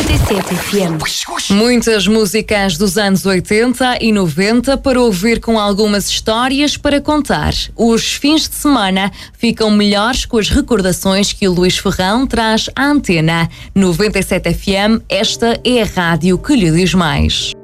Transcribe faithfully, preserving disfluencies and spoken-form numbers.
noventa e sete F M. Muitas músicas dos anos oitenta e noventa para ouvir, com algumas histórias para contar. Os fins de semana ficam melhores com as recordações que o Luís Ferrão traz à antena. noventa e sete F M, esta é a rádio que lhe diz mais.